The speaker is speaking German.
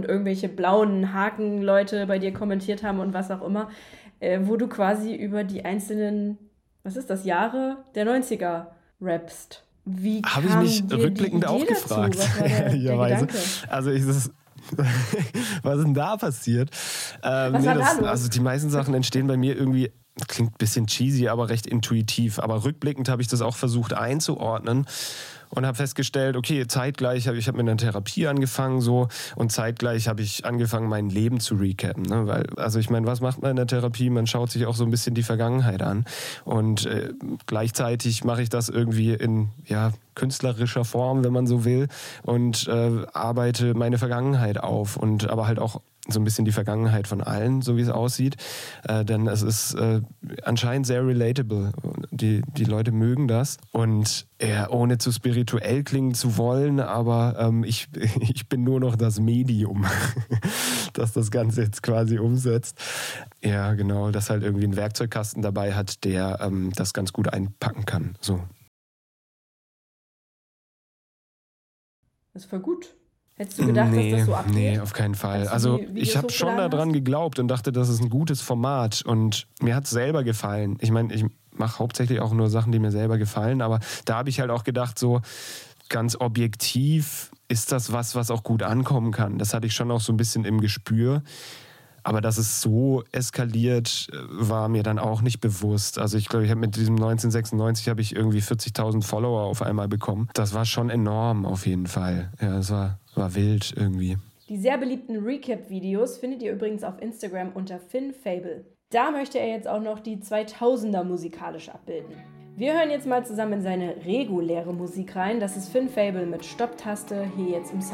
und irgendwelche blauen Hakenleute bei dir kommentiert haben und was auch immer, wo du quasi über die einzelnen, was ist das, Jahre der 90er rappst. Wie Habe ich mich kam dir die rückblickend auch Idee dazu? gefragt, Was war der ehrlicherweise. Gedanke? Also was ist denn da passiert? Was war da los? Also die meisten Sachen entstehen bei mir irgendwie, klingt ein bisschen cheesy, aber recht intuitiv. Aber rückblickend habe ich das auch versucht einzuordnen und habe festgestellt, okay, zeitgleich ich habe mit einer Therapie angefangen so und zeitgleich habe ich angefangen, mein Leben zu recappen. Ne? Weil, also ich meine, was macht man in der Therapie? Man schaut sich auch so ein bisschen die Vergangenheit an und gleichzeitig mache ich das irgendwie in künstlerischer Form, wenn man so will, und arbeite meine Vergangenheit auf und aber halt auch so ein bisschen die Vergangenheit von allen, so wie es aussieht. Denn es ist anscheinend sehr relatable. Die Leute mögen das. Und ohne zu spirituell klingen zu wollen, aber ich bin nur noch das Medium, das das Ganze jetzt quasi umsetzt. Ja, genau, das halt irgendwie einen Werkzeugkasten dabei hat, der das ganz gut einpacken kann. So. Das ist voll gut. Hättest du gedacht, dass das so abgeht? Nee, auf keinen Fall. Also ich habe schon daran geglaubt und dachte, das ist ein gutes Format und mir hat es selber gefallen. Ich meine, ich mache hauptsächlich auch nur Sachen, die mir selber gefallen, aber da habe ich halt auch gedacht, so ganz objektiv ist das was auch gut ankommen kann. Das hatte ich schon auch so ein bisschen im Gespür. Aber dass es so eskaliert, war mir dann auch nicht bewusst. Also ich glaube, ich habe mit diesem 1996 habe ich irgendwie 40.000 Follower auf einmal bekommen. Das war schon enorm auf jeden Fall. Ja, es war wild irgendwie. Die sehr beliebten Recap-Videos findet ihr übrigens auf Instagram unter FinFable. Da möchte er jetzt auch noch die 2000er musikalisch abbilden. Wir hören jetzt mal zusammen in seine reguläre Musik rein. Das ist FinFable mit Stopptaste hier jetzt im Sound.